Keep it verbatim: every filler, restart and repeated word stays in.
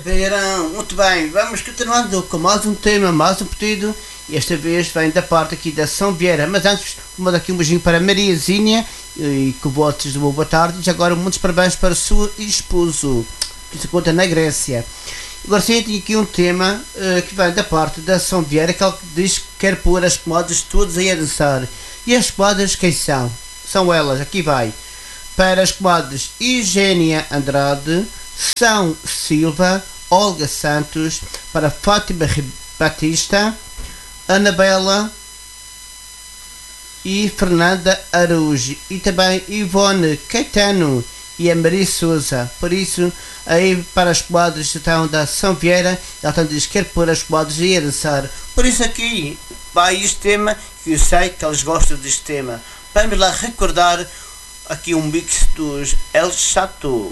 Verão, muito bem, vamos continuando com mais um tema, mais um pedido. E esta vez vem da parte aqui da São Vieira. Mas antes, vou mandar aqui um beijinho para a Mariazinha e com votos de boa tarde. E agora muitos parabéns para o seu esposo, que se conta na Grécia. Agora sim, tenho aqui um tema uh, que vem da parte da São Vieira, que ele diz que quer pôr as comadres todas aí a dançar. E as comadres quem são? São elas, aqui vai. Para as comadres Eugénia Andrade, São Silva, Olga Santos, para Fátima Batista, Anabela e Fernanda Araújo, e também Ivone Caetano e a Maria Souza. Por isso, aí para as comadres então, da São Vieira, ela também diz que quer pôr as comadres aí a dançar. Por isso aqui vai este tema, que eu sei que eles gostam deste tema. Vamos lá recordar aqui um mix dos El Chateau.